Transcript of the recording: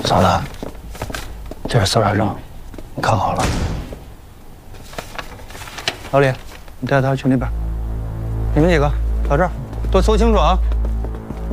嫂子，这是搜查证，你看好了。老李，你带他去那边。你们几个到这儿，都搜清楚啊！